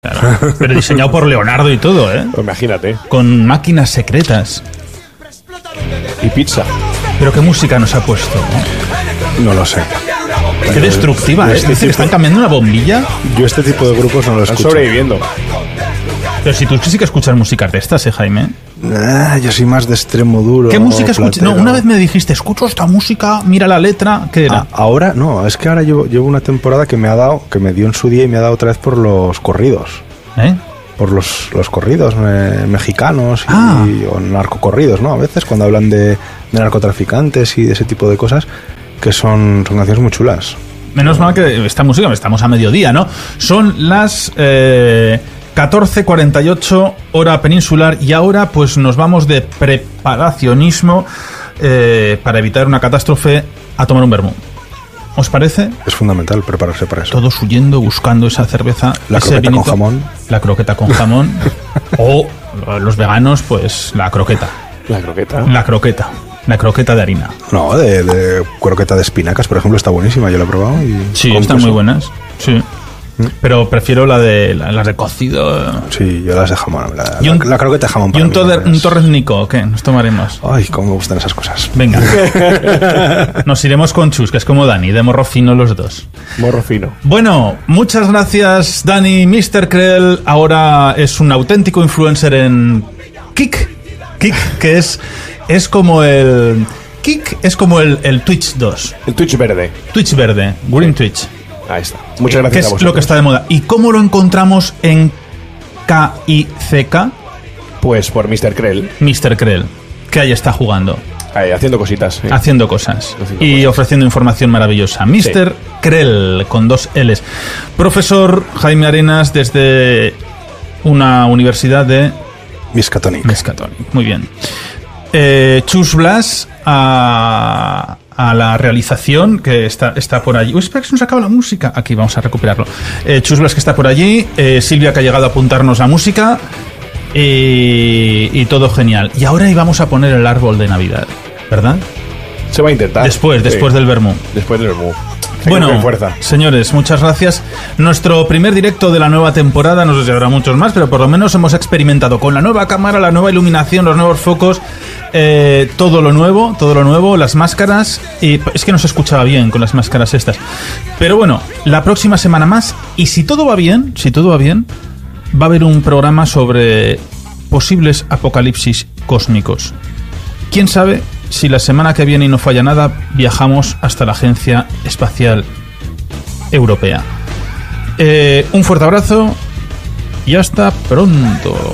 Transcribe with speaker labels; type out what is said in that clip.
Speaker 1: Claro, pero diseñado por Leonardo y todo, ¿eh?
Speaker 2: Pues imagínate.
Speaker 1: Con máquinas secretas.
Speaker 2: Y pizza.
Speaker 1: Pero qué música nos ha puesto, ¿no?
Speaker 3: No lo sé.
Speaker 1: Qué destructiva, ¿eh? Dice que están cambiando una bombilla.
Speaker 3: Yo este tipo de grupos no lo
Speaker 2: Están
Speaker 3: escucho.
Speaker 2: sobreviviendo.
Speaker 1: Pero si tú sí que escuchas música de estas, Jaime.
Speaker 3: Yo soy más de extremo duro.
Speaker 1: ¿Qué música escuchas? No,
Speaker 3: platero.
Speaker 1: una vez me dijiste, escucho esta música, mira la letra, ¿qué era?
Speaker 3: Ahora no, es que ahora llevo una temporada que me dio en su día y me ha dado otra vez por los corridos.
Speaker 1: ¿Eh?
Speaker 3: Por los corridos mexicanos
Speaker 1: Ah.
Speaker 3: o narcocorridos, ¿no? A veces cuando hablan de narcotraficantes y de ese tipo de cosas, que son canciones muy chulas.
Speaker 1: Menos mal que esta música, estamos a mediodía, ¿no? Son las 14:48 hora peninsular y ahora pues nos vamos de preparacionismo para evitar una catástrofe a tomar un vermú. ¿Os parece?
Speaker 3: Es fundamental prepararse para eso.
Speaker 1: Todos huyendo, buscando esa cerveza.
Speaker 3: La
Speaker 1: ese
Speaker 3: croqueta
Speaker 1: vinito.
Speaker 3: con jamón.
Speaker 1: La croqueta con jamón. O los veganos, pues la croqueta.
Speaker 2: La croqueta.
Speaker 1: La croqueta. La croqueta de harina.
Speaker 3: No, de croqueta de espinacas, por ejemplo, está buenísima. Yo la he probado y...
Speaker 1: Sí,
Speaker 3: con
Speaker 1: están
Speaker 3: queso.
Speaker 1: muy buenas. Sí. Pero prefiero las de cocido.
Speaker 3: Sí, yo las de jamón.
Speaker 1: Y un-
Speaker 3: La croqueta de jamón.
Speaker 1: ¿Y
Speaker 3: para
Speaker 1: un,
Speaker 3: mí siempre
Speaker 1: un
Speaker 3: es-
Speaker 1: torreznico? ¿Qué? Nos tomaremos.
Speaker 3: Ay, cómo me gustan esas cosas.
Speaker 1: Venga. Nos iremos con Chus, que es como Dani, de morro fino los dos.
Speaker 2: Morro fino.
Speaker 1: Bueno, muchas gracias, Dani. Mr. Krell ahora es un auténtico influencer en Kik. Kik, que es como el... Kik es como el Twitch 2.
Speaker 2: El Twitch verde.
Speaker 1: Twitch verde, Green Twitch.
Speaker 2: Ahí está. Muchas
Speaker 1: Que
Speaker 2: gracias a
Speaker 1: es
Speaker 2: vosotros.
Speaker 1: lo que está de moda. ¿Y cómo lo encontramos en KICK?
Speaker 2: Pues por Mr. Krell.
Speaker 1: Mr. Krell, que ahí está jugando.
Speaker 2: Ahí, haciendo cositas. Sí.
Speaker 1: Haciendo cosas
Speaker 2: Haciendo
Speaker 1: y
Speaker 2: cosas.
Speaker 1: ofreciendo información maravillosa. Mr. Krell, con 2 L's. Profesor Jaime Arenas desde una universidad de
Speaker 3: Miskatonic.
Speaker 1: Miskatonic. Muy bien. Chus Blas a la realización, que está por allí. Uy, espera que se nos acaba la música. Aquí vamos a recuperarlo. Chus Blas, que está por allí. Silvia, que ha llegado a apuntarnos la música. Y todo genial. Y ahora íbamos a poner el árbol de Navidad, ¿verdad?
Speaker 2: Se va a intentar.
Speaker 1: Después
Speaker 2: Sí.
Speaker 1: del vermú.
Speaker 2: Después del vermú.
Speaker 1: Bueno,
Speaker 2: Con fuerza.
Speaker 1: señores, muchas gracias. Nuestro primer directo de la nueva temporada, no sé si habrá muchos más, pero por lo menos hemos experimentado con la nueva cámara, la nueva iluminación, los nuevos focos, todo lo nuevo, las máscaras, y es que no se escuchaba bien con las máscaras estas. Pero bueno, la próxima semana más, y si todo va bien, va a haber un programa sobre posibles apocalipsis cósmicos. ¿Quién sabe si la semana que viene y no falla nada viajamos hasta la Agencia Espacial Europea? Un fuerte abrazo y hasta pronto.